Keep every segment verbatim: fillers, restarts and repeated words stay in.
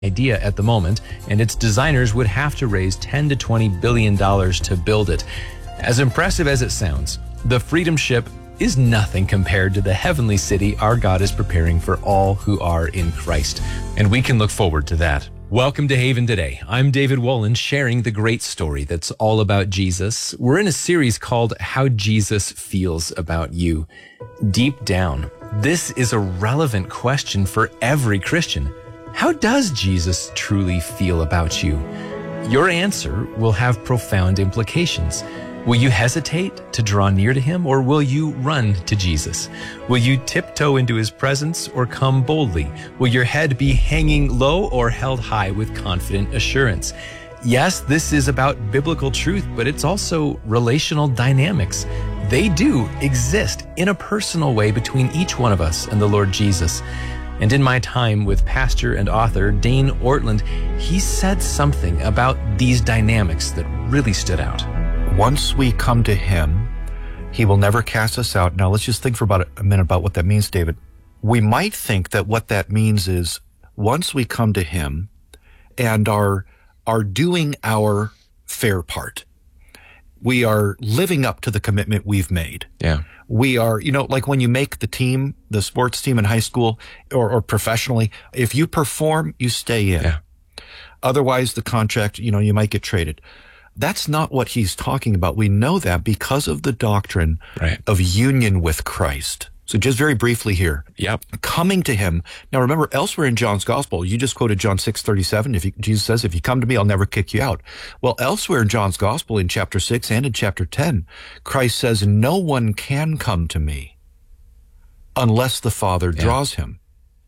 idea at the moment, and its designers would have to raise ten to twenty billion dollars to build it. As impressive as it sounds, the Freedom Ship is nothing compared to the heavenly city our God is preparing for all who are in Christ. And we can look forward to that. Welcome to Haven Today. I'm David Wolin, sharing the great story that's all about Jesus. We're in a series called How Jesus Feels About You. Deep down, this is a relevant question for every Christian. How does Jesus truly feel about you? Your answer will have profound implications. Will you hesitate to draw near to him, or will you run to Jesus? Will you tiptoe into his presence or come boldly? Will your head be hanging low or held high with confident assurance? Yes, this is about biblical truth, but it's also relational dynamics. They do exist in a personal way between each one of us and the Lord Jesus. And in my time with pastor and author Dane Ortlund, he said something about these dynamics that really stood out. Once we come to him, he will never cast us out. Now, let's just think for about a minute about what that means, David. We might think that what that means is once we come to him and are, are doing our fair part, we are living up to the commitment we've made. Yeah. We are, you know, like when you make the team, the sports team in high school or, or professionally, if you perform, you stay in. Yeah. Otherwise, the contract, you know, you might get traded. That's not what he's talking about. We know that because of the doctrine right. of union with Christ. So just very briefly here. Yep. Coming to him. Now remember, elsewhere in John's gospel, you just quoted John six thirty-seven. If you, Jesus says, if you come to me, I'll never kick you out. Well, elsewhere in John's gospel, in chapter six and in chapter ten, Christ says, no one can come to me unless the Father yeah. draws him.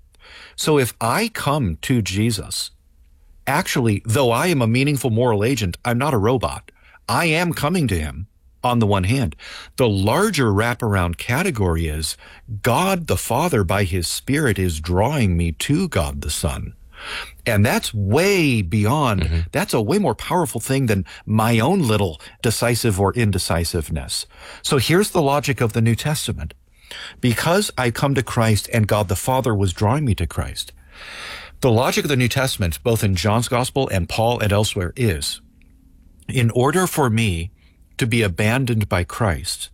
So if I come to Jesus, actually, though I am a meaningful moral agent, I'm not a robot. I am coming to him on the one hand. The larger wraparound category is God the Father by his Spirit is drawing me to God the Son. And that's way beyond, mm-hmm. that's a way more powerful thing than my own little decisive or indecisiveness. So here's the logic of the New Testament. Because I come to Christ and God the Father was drawing me to Christ, the logic of the New Testament, both in John's gospel and Paul and elsewhere, is in order for me to be abandoned by Christ,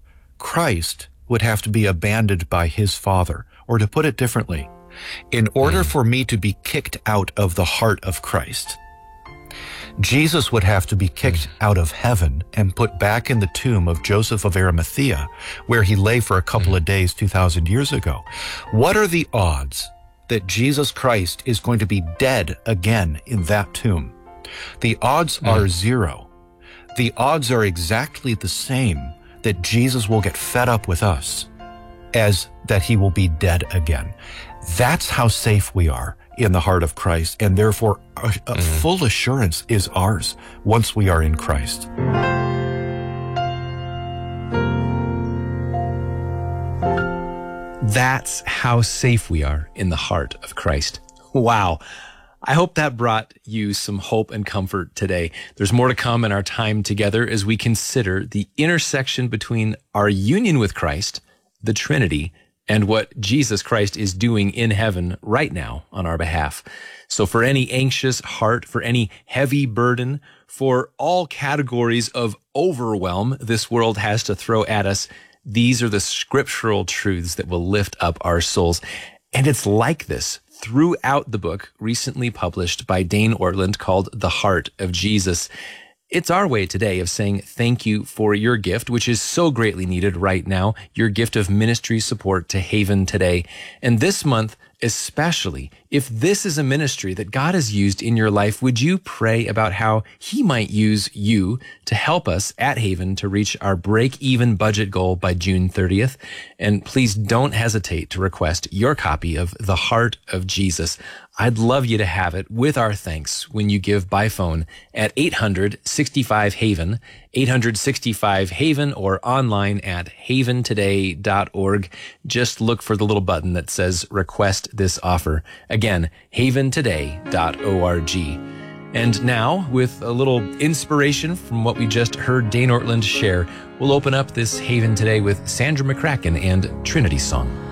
Christ would have to be abandoned by his Father. Or to put it differently, in order for me to be kicked out of the heart of Christ, Jesus would have to be kicked out of heaven and put back in the tomb of Joseph of Arimathea, where he lay for a couple of days two thousand years ago. What are the odds that Jesus Christ is going to be dead again in that tomb? The odds mm. are zero. The odds are exactly the same that Jesus will get fed up with us as that he will be dead again. That's how safe we are in the heart of Christ, and therefore a, a mm. full assurance is ours once we are in Christ. That's how safe we are in the heart of Christ. Wow. I hope that brought you some hope and comfort today. There's more to come in our time together as we consider the intersection between our union with Christ, the Trinity, and what Jesus Christ is doing in heaven right now on our behalf. So for any anxious heart, for any heavy burden, for all categories of overwhelm this world has to throw at us, these are the scriptural truths that will lift up our souls. And it's like this throughout the book recently published by Dane Ortlund called The Heart of Jesus. It's our way today of saying thank you for your gift, which is so greatly needed right now, your gift of ministry support to Haven Today. And this month, especially, if this is a ministry that God has used in your life, would you pray about how he might use you to help us at Haven to reach our break-even budget goal by June thirtieth? And please don't hesitate to request your copy of The Heart of Jesus. I'd love you to have it with our thanks when you give by phone at eight hundred sixty-five Haven, eight hundred sixty-five Haven, or online at haven today dot org. Just look for the little button that says request this offer. Again, haven today dot org. And now, with a little inspiration from what we just heard Dane Ortlund share, we'll open up this Haven Today with Sandra McCracken and Trinity Song.